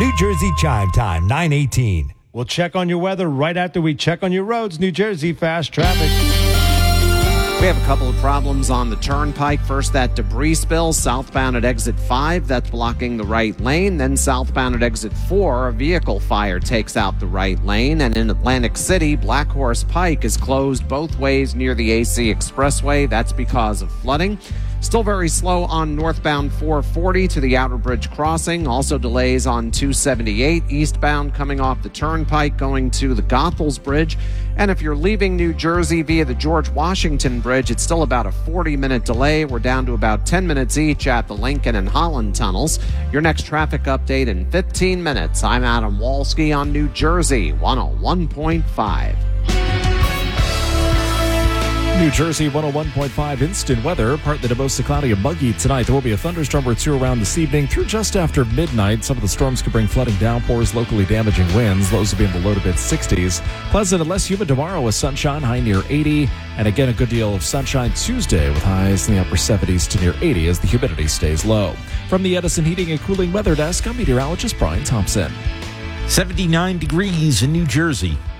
New Jersey Chime Time, 9:18. We'll check on your weather right after we check on your roads. New Jersey fast traffic. We have a couple of problems on the turnpike. First, that debris spill southbound at exit 5. That's blocking the right lane. Then southbound at exit 4, a vehicle fire takes out the right lane. And in Atlantic City, Black Horse Pike is closed both ways near the AC Expressway. That's because of flooding. Still very slow on northbound 440 to the Outer Bridge crossing. Also delays on 278 eastbound coming off the turnpike going to the Goethals Bridge. And if you're leaving New Jersey via the George Washington Bridge, it's still about a 40-minute delay. We're down to about 10 minutes each at the Lincoln and Holland tunnels. Your next traffic update in 15 minutes. I'm Adam Walski on New Jersey 101.5. New Jersey 101.5 instant weather. Partly to mostly cloudy and muggy tonight. There will be a thunderstorm or two around this evening through just after midnight. Some of the storms could bring flooding downpours, locally damaging winds. Those will be in the low to mid 60s. Pleasant and less humid tomorrow with sunshine, high near 80. And again, a good deal of sunshine Tuesday with highs in the upper 70s to near 80 as the humidity stays low. From the Edison Heating and Cooling Weather Desk, I'm meteorologist Brian Thompson. 79 degrees in New Jersey.